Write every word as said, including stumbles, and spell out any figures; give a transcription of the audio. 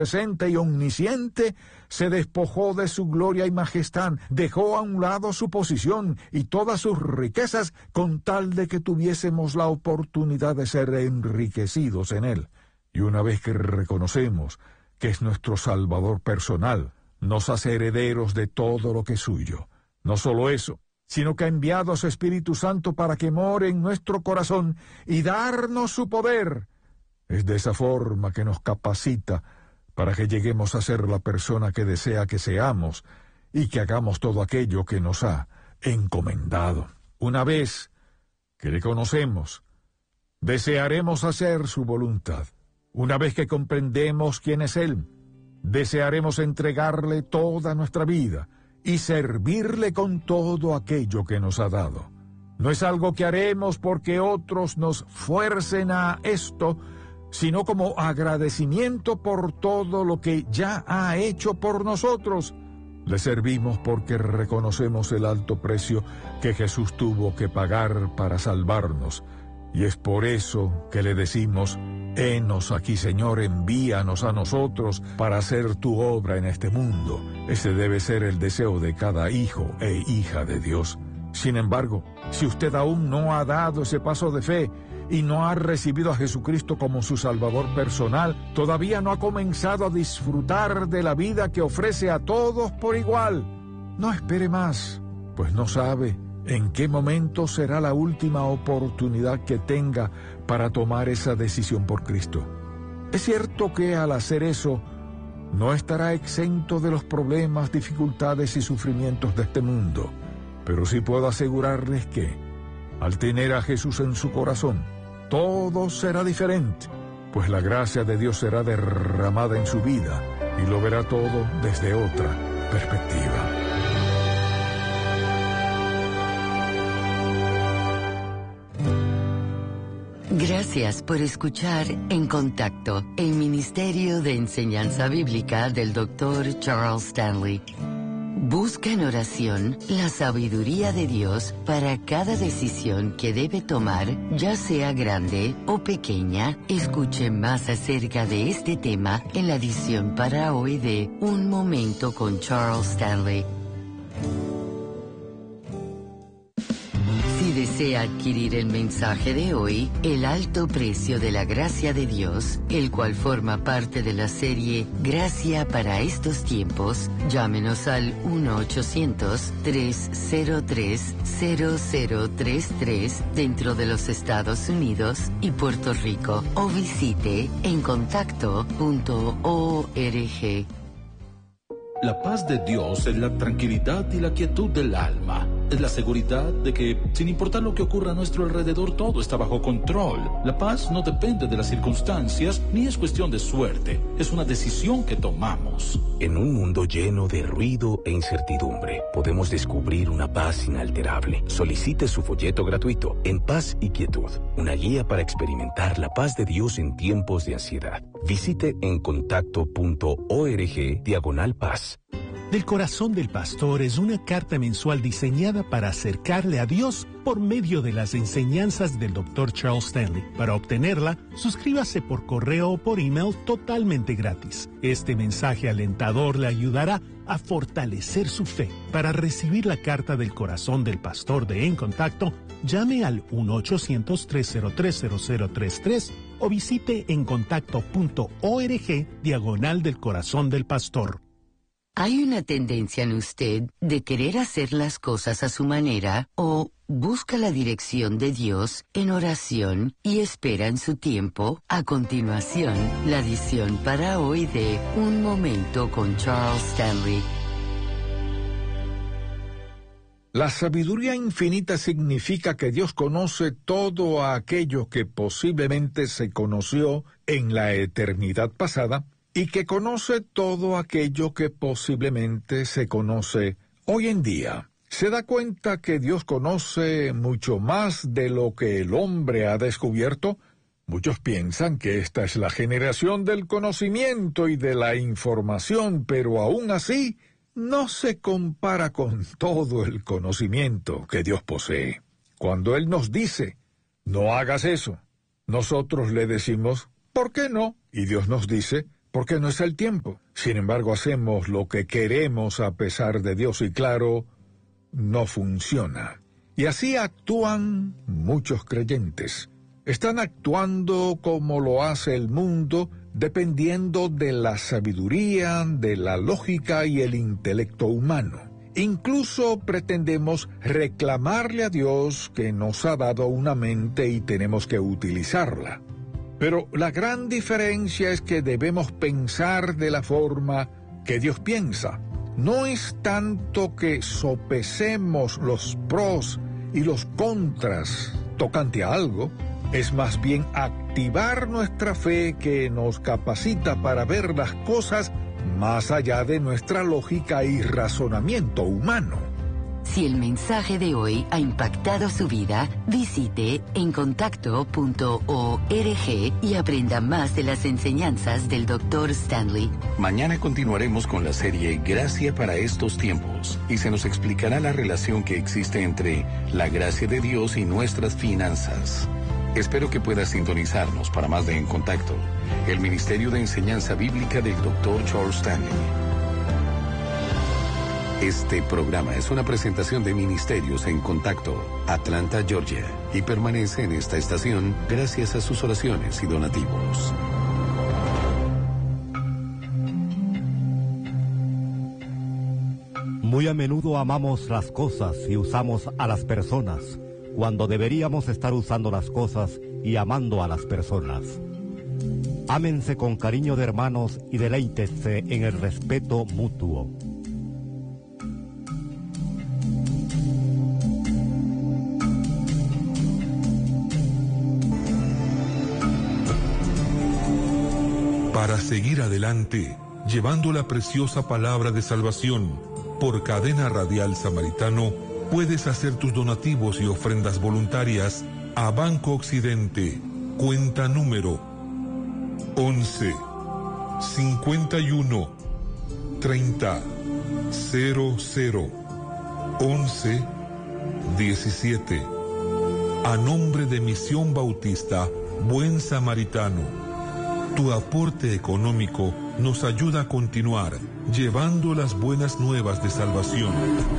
presente y omnisciente, se despojó de su gloria y majestad, dejó a un lado su posición y todas sus riquezas con tal de que tuviésemos la oportunidad de ser enriquecidos en Él. Y una vez que reconocemos que es nuestro Salvador personal, nos hace herederos de todo lo que es suyo. No solo eso, sino que ha enviado a su Espíritu Santo para que more en nuestro corazón y darnos su poder. Es de esa forma que nos capacita para que lleguemos a ser la persona que desea que seamos y que hagamos todo aquello que nos ha encomendado. Una vez que le conocemos, desearemos hacer su voluntad. Una vez que comprendemos quién es Él, desearemos entregarle toda nuestra vida y servirle con todo aquello que nos ha dado. No es algo que haremos porque otros nos fuercen a esto, sino como agradecimiento por todo lo que ya ha hecho por nosotros. Le servimos porque reconocemos el alto precio que Jesús tuvo que pagar para salvarnos, y es por eso que le decimos: henos aquí, Señor, envíanos a nosotros para hacer tu obra en este mundo. Ese debe ser el deseo de cada hijo e hija de Dios. Sin embargo, si usted aún no ha dado ese paso de fe y no ha recibido a Jesucristo como su Salvador personal, todavía no ha comenzado a disfrutar de la vida que ofrece a todos por igual. No espere más, pues no sabe en qué momento será la última oportunidad que tenga para tomar esa decisión por Cristo. Es cierto que al hacer eso, no estará exento de los problemas, dificultades y sufrimientos de este mundo, pero sí puedo asegurarles que, al tener a Jesús en su corazón, todo será diferente, pues la gracia de Dios será derramada en su vida y lo verá todo desde otra perspectiva. Gracias por escuchar En Contacto, el Ministerio de Enseñanza Bíblica del doctor Charles Stanley. Busca en oración la sabiduría de Dios para cada decisión que debe tomar, ya sea grande o pequeña. Escuche más acerca de este tema en la edición para hoy de Un Momento con Charles Stanley. Si desea adquirir el mensaje de hoy, El alto precio de la gracia de Dios, el cual forma parte de la serie Gracia para estos tiempos, llámenos al uno ochocientos, tres cero tres, cero cero tres tres dentro de los Estados Unidos y Puerto Rico o visite en contacto punto org. La paz de Dios es la tranquilidad y la quietud del alma. Es la seguridad de que, sin importar lo que ocurra a nuestro alrededor, todo está bajo control. La paz no depende de las circunstancias, ni es cuestión de suerte. Es una decisión que tomamos. En un mundo lleno de ruido e incertidumbre, podemos descubrir una paz inalterable. Solicite su folleto gratuito, En Paz y Quietud, una guía para experimentar la paz de Dios en tiempos de ansiedad. Visite en contacto punto org diagonal paz. Del Corazón del Pastor es una carta mensual diseñada para acercarle a Dios por medio de las enseñanzas del doctor Charles Stanley. Para obtenerla, suscríbase por correo o por email totalmente gratis. Este mensaje alentador le ayudará a fortalecer su fe. Para recibir la carta del Corazón del Pastor de En Contacto, llame al uno ochocientos, tres cero tres, cero cero tres tres o visite en contacto punto org diagonal del Corazón del Pastor. ¿Hay una tendencia en usted de querer hacer las cosas a su manera o busca la dirección de Dios en oración y espera en su tiempo? A continuación, la edición para hoy de Un Momento con Charles Stanley. La sabiduría infinita significa que Dios conoce todo aquello que posiblemente se conoció en la eternidad pasada y que conoce todo aquello que posiblemente se conoce hoy en día. Se da cuenta que Dios conoce mucho más de lo que el hombre ha descubierto. Muchos piensan que esta es la generación del conocimiento y de la información, pero aún así no se compara con todo el conocimiento que Dios posee. Cuando Él nos dice, no hagas eso, nosotros le decimos, ¿por qué no? Y Dios nos dice, porque no es el tiempo. Sin embargo, hacemos lo que queremos a pesar de Dios y claro, no funciona. Y así actúan muchos creyentes. Están actuando como lo hace el mundo, dependiendo de la sabiduría, de la lógica y el intelecto humano. Incluso pretendemos reclamarle a Dios que nos ha dado una mente y tenemos que utilizarla. Pero la gran diferencia es que debemos pensar de la forma que Dios piensa. No es tanto que sopesemos los pros y los contras tocante a algo, es más bien activar nuestra fe que nos capacita para ver las cosas más allá de nuestra lógica y razonamiento humano. Si el mensaje de hoy ha impactado su vida, visite encontacto punto org y aprenda más de las enseñanzas del doctor Stanley. Mañana continuaremos con la serie Gracia para estos tiempos y se nos explicará la relación que existe entre la gracia de Dios y nuestras finanzas. Espero que puedas sintonizarnos para más de En Contacto, el Ministerio de Enseñanza Bíblica del doctor Charles Stanley. Este programa es una presentación de Ministerios en Contacto, Atlanta, Georgia, y permanece en esta estación gracias a sus oraciones y donativos. Muy a menudo amamos las cosas y usamos a las personas, cuando deberíamos estar usando las cosas y amando a las personas. Ámense con cariño de hermanos y deleítense en el respeto mutuo. Para seguir adelante, llevando la preciosa palabra de salvación por Cadena Radial Samaritano, puedes hacer tus donativos y ofrendas voluntarias a Banco Occidente, cuenta número once, cincuenta y uno, treinta, cero cero, once, diecisiete. A nombre de Misión Bautista Buen Samaritano. Tu aporte económico nos ayuda a continuar llevando las buenas nuevas de salvación.